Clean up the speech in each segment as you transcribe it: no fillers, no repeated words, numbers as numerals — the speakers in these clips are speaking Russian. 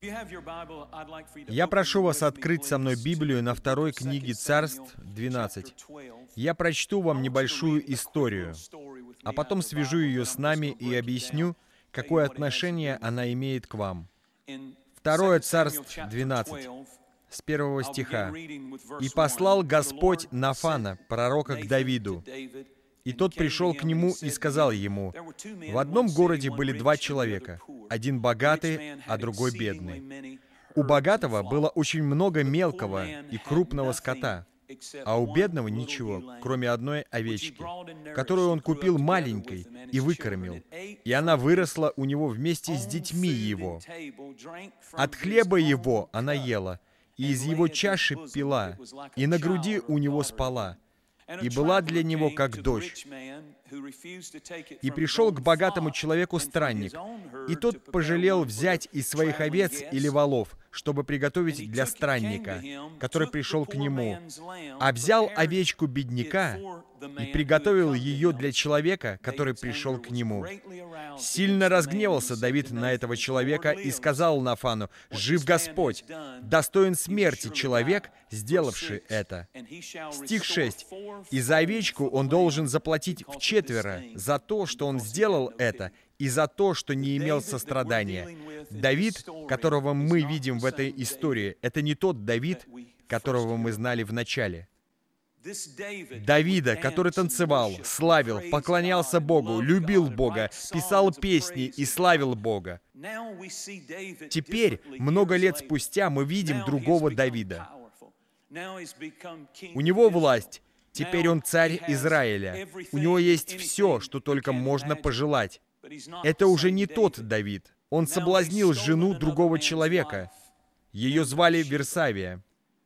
Я прошу вас открыть со мной Библию на второй книге Царств 12. Я прочту вам небольшую историю, а потом свяжу ее с нами и объясню, какое отношение она имеет к вам. Второе Царств 12, с 1 стиха. «И послал Господь Нафана, пророка, к Давиду. И тот пришел к нему и сказал ему: в одном городе были два человека, один богатый, а другой бедный. У богатого было очень много мелкого и крупного скота, а у бедного ничего, кроме одной овечки, которую он купил маленькой и выкормил, и она выросла у него вместе с детьми его. От хлеба его она ела, и из его чаши пила, и на груди у него спала, и была для него как дочь. И пришел к богатому человеку странник, и тот пожалел взять из своих овец или волов, чтобы приготовить для странника, который пришел к нему, а взял овечку бедняка и приготовил ее для человека, который пришел к нему. Сильно разгневался Давид на этого человека и сказал Нафану: «Жив Господь! Достоин смерти человек, сделавший это». Стих 6. «И за овечку он должен заплатить вчетверо за то, что он сделал это, и за то, что не имел сострадания». Давид, которого мы видим в этой истории, это не тот Давид, которого мы знали в начале. Давида, который танцевал, славил, поклонялся Богу, любил Бога, писал песни и славил Бога. Теперь, много лет спустя, мы видим другого Давида. У него власть. Теперь он царь Израиля. У него есть все, что только можно пожелать. Это уже не тот Давид. Он соблазнил жену другого человека. Ее звали Версавия.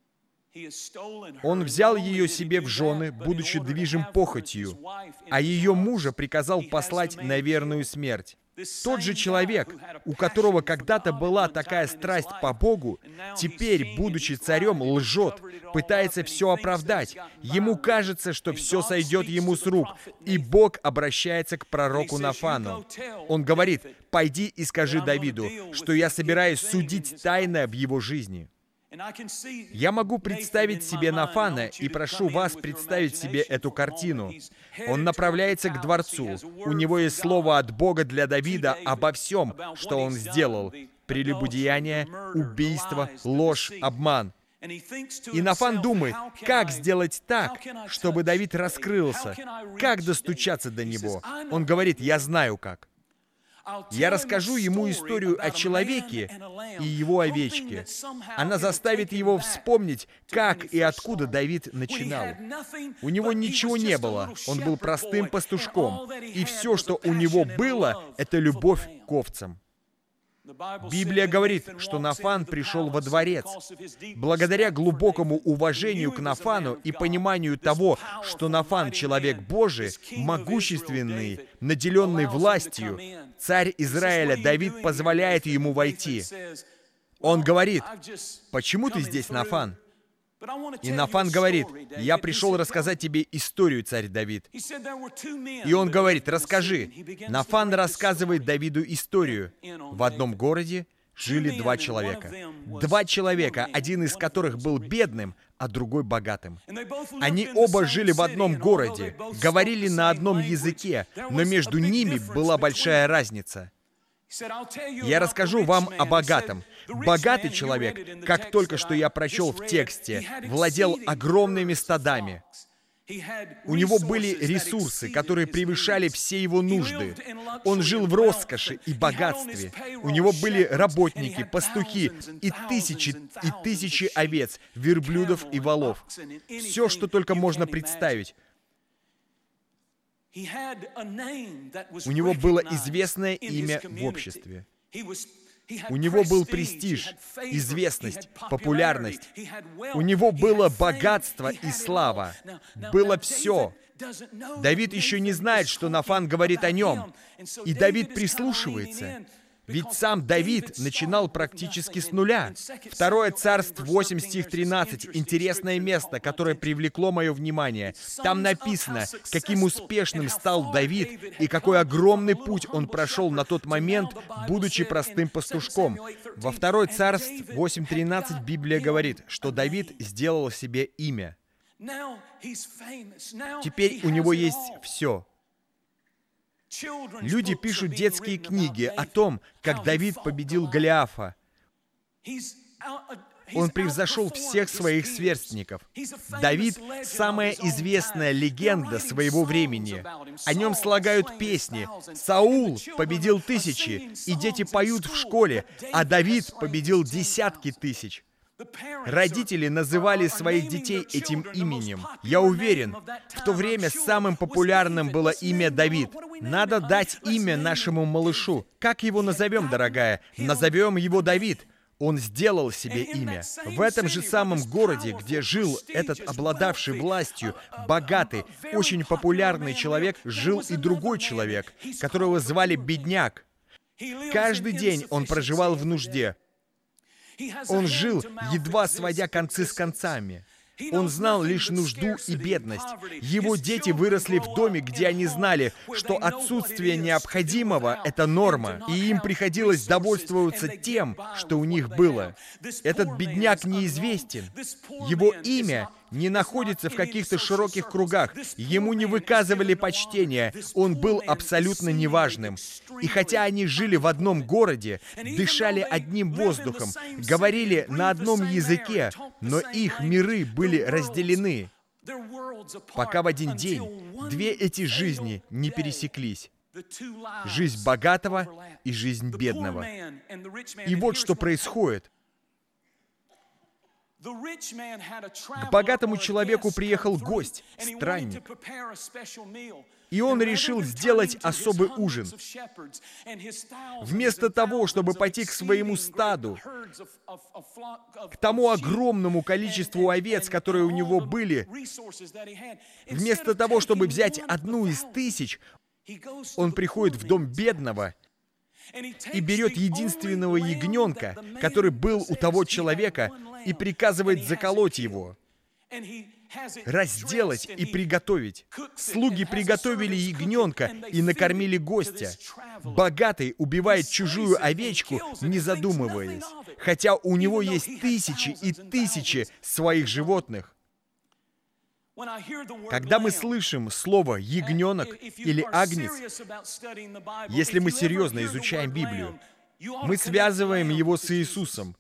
Он взял ее себе в жены, будучи движим похотью, а ее мужа приказал послать на верную смерть. Тот же человек, у которого когда-то была такая страсть по Богу, теперь, будучи царем, лжет, пытается все оправдать. Ему кажется, что все сойдет ему с рук, и Бог обращается к пророку Нафану. Он говорит: «Пойди и скажи Давиду, что я собираюсь судить тайно в его жизни». Я могу представить себе Нафана и прошу вас представить себе эту картину. Он направляется к дворцу. У него есть слово от Бога для Давида обо всем, что он сделал: прелюбодеяние, убийство, ложь, обман. И Нафан думает, как сделать так, чтобы Давид раскрылся, как достучаться до него. Он говорит: «Я знаю как. Я расскажу ему историю о человеке и его овечке. Она заставит его вспомнить, как и откуда Давид начинал. У него ничего не было, он был простым пастушком, и все, что у него было, это любовь к овцам». Библия говорит, что Нафан пришел во дворец. Благодаря глубокому уважению к Нафану и пониманию того, что Нафан — человек Божий, могущественный, наделенный властью, царь Израиля Давид позволяет ему войти. Он говорит: «Почему ты здесь, Нафан?» И Нафан говорит: «Я пришел рассказать тебе историю, царь Давид». И он говорит: «Расскажи». Нафан рассказывает Давиду историю. В одном городе жили два человека. Два человека, один из которых был бедным, а другой богатым. Они оба жили в одном городе, говорили на одном языке, но между ними была большая разница. Я расскажу вам о богатом. Богатый человек, как только что я прочел в тексте, владел огромными стадами. У него были ресурсы, которые превышали все его нужды. Он жил в роскоши и богатстве. У него были работники, пастухи и тысячи овец, верблюдов и волов. Все, что только можно представить. У него было известное имя в обществе. У него был престиж, известность, популярность. У него было богатство и слава. Было все. Давид еще не знает, что Нафан говорит о нем. И Давид прислушивается. Ведь сам Давид начинал практически с нуля. Второе Царств 8, стих 13. Интересное место, которое привлекло мое внимание. Там написано, каким успешным стал Давид и какой огромный путь он прошел на тот момент, будучи простым пастушком. Во Второй Царств 8:13 Библия говорит, что Давид сделал себе имя. Теперь у него есть все. Люди пишут детские книги о том, как Давид победил Голиафа. Он превзошел всех своих сверстников. Давид — самая известная легенда своего времени. О нем слагают песни. Саул победил тысячи, и дети поют в школе, а Давид победил десятки тысяч. Родители называли своих детей этим именем. Я уверен, в то время самым популярным было имя Давид. Надо дать имя нашему малышу. Как его назовем, дорогая? Назовем его Давид. Он сделал себе имя. В этом же самом городе, где жил этот обладавший властью, богатый, очень популярный человек, жил и другой человек, которого звали Бедняк. Каждый день он проживал в нужде. Он жил, едва сводя концы с концами. Он знал лишь нужду и бедность. Его дети выросли в доме, где они знали, что отсутствие необходимого — это норма, и им приходилось довольствоваться тем, что у них было. Этот бедняк неизвестен. Его имя не находится в каких-то широких кругах. Ему не выказывали почтения. Он был абсолютно неважным. И хотя они жили в одном городе, дышали одним воздухом, говорили на одном языке, но их миры были разделены, пока в один день две эти жизни не пересеклись. Жизнь богатого и жизнь бедного. И вот что происходит. К богатому человеку приехал гость, странник, и он решил сделать особый ужин. Вместо того, чтобы пойти к своему стаду, к тому огромному количеству овец, которые у него были, вместо того, чтобы взять одну из 1000, он приходит в дом бедного и берет единственного ягненка, который был у того человека, и приказывает заколоть его, разделать и приготовить. Слуги приготовили ягненка и накормили гостя. Богатый убивает чужую овечку, не задумываясь, хотя у него есть тысячи и тысячи своих животных. Когда мы слышим слово «ягненок» или «агнец», если мы серьезно изучаем Библию, мы связываем его с Иисусом.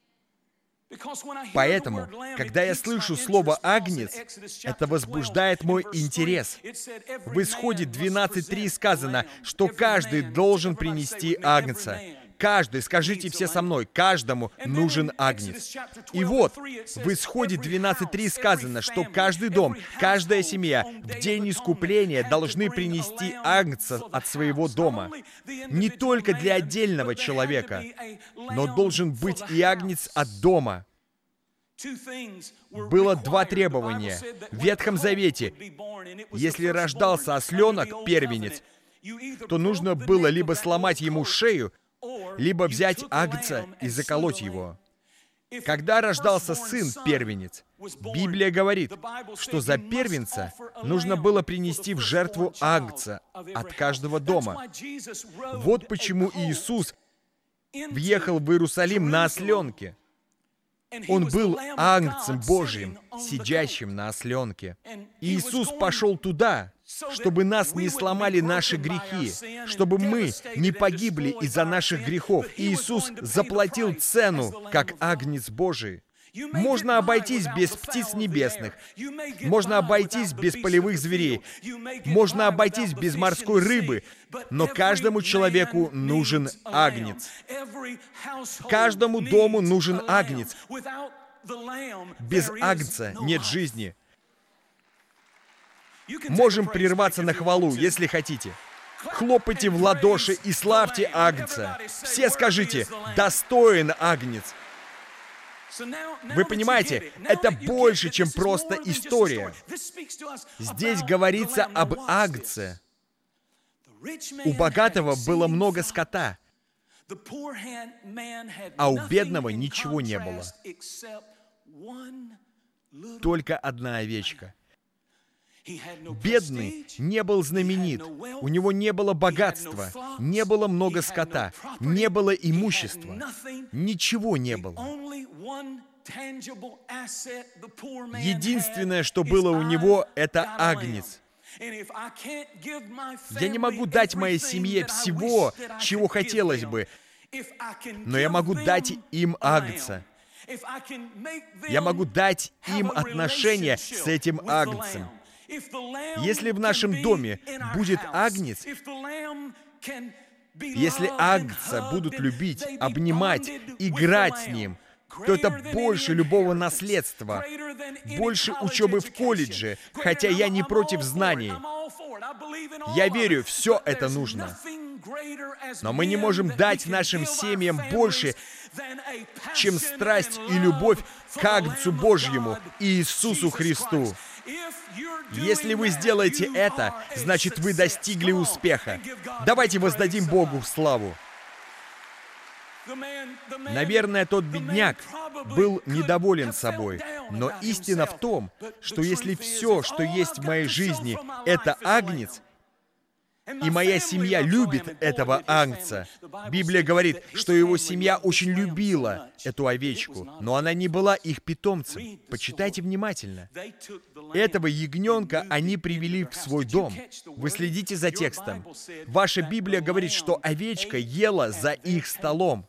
Поэтому, когда я слышу слово «агнец», это возбуждает мой интерес. В Исходе 12:3 сказано, что каждый должен принести агнца. Каждый, скажите все со мной, каждому нужен агнец. И вот, в Исходе 12:3 сказано, что каждый дом, каждая семья в день искупления должны принести агнца от своего дома. Не только для отдельного человека, но должен быть и агнец от дома. Было два требования. В Ветхом Завете, если рождался осленок, первенец, то нужно было либо сломать ему шею, либо взять агнца и заколоть его. Когда рождался сын, первенец, Библия говорит, что за первенца нужно было принести в жертву агнца от каждого дома. Вот почему Иисус въехал в Иерусалим на осленке. Он был агнцем Божьим, сидящим на осленке. Иисус пошел туда, чтобы нас не сломали наши грехи, чтобы мы не погибли из-за наших грехов. Иисус заплатил цену, как агнец Божий. Можно обойтись без птиц небесных, можно обойтись без полевых зверей, можно обойтись без морской рыбы, но каждому человеку нужен агнец. Каждому дому нужен агнец. Без агнца нет жизни. Можем прерваться на хвалу, если хотите. Хлопайте в ладоши и славьте агнца. Все скажите: «Достоин агнец». Вы понимаете, это больше, чем просто история. Здесь говорится об агнце. У богатого было много скота. А у бедного ничего не было. Только одна овечка. Бедный не был знаменит, у него не было богатства, не было много скота, не было имущества, ничего не было. Единственное, что было у него, это агнец. Я не могу дать моей семье всего, чего хотелось бы, но я могу дать им агнца. Я могу дать им отношения с этим агнцем. Если в нашем доме будет агнец, если агнца будут любить, обнимать, играть с ним, то это больше любого наследства, больше учебы в колледже, хотя я не против знаний. Я верю, все это нужно. Но мы не можем дать нашим семьям больше, чем страсть и любовь к Агнцу Божьему, Иисусу Христу. Если вы сделаете это, значит, вы достигли успеха. Давайте воздадим Богу славу. Наверное, тот бедняк был недоволен собой, но истина в том, что если все, что есть в моей жизни, это агнец, и моя семья любит этого агнца. Библия говорит, что его семья очень любила эту овечку, но она не была их питомцем. Почитайте внимательно. Этого ягненка они привели в свой дом. Вы следите за текстом. Ваша Библия говорит, что овечка ела за их столом.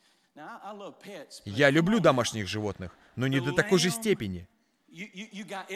Я люблю домашних животных, но не до такой же степени.